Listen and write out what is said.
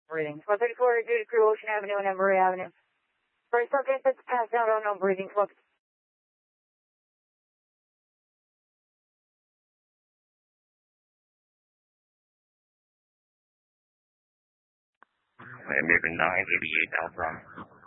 Breathing. 134, due to Crew Ocean Avenue and Emory Avenue. First subject that's passed out on no breathing. Clock. American 988 Alpha.